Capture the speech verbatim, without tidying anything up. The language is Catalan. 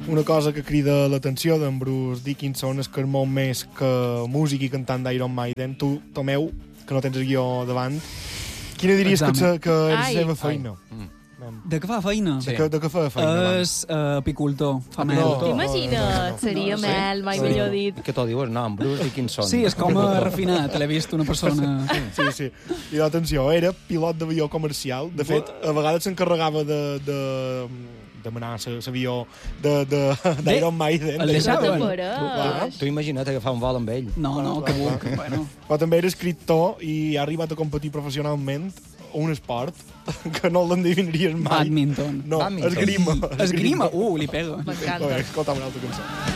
una cosa que crida l'atenció d'en Bruce Dickinson és que és molt més que músic i cantant d'Iron Maiden. Tu, Tomeu, que no tens el guió davant, quina diries que, Examen. que és la Ai. seva feina? Mm. De què fa feina? De, que, de què fa feina? És uh, apicultor, fa Ah, mel. no. T'imagines? Seria Sí. mel, mai Sí. millor dit. Què t'ho dius? No, en Bruce Dickinson. Sí, és com a refinat, l'he vist una persona... Sí, sí. I atenció, era pilot d'avió comercial. De fet, a vegades s'encarregava de, de demanar l'avió d'Iron Maiden. el deixaven? Clar. Tu imagina't agafar un vol amb ell. No, no, que buc. Bueno. Però també era escriptor i ha arribat a competir professionalment un esport que no l'endevinaries mai. Badminton. No, Badminton. esgrima. Esgrima? Uh, li pega. M'encanta. Escolta una altra cançó.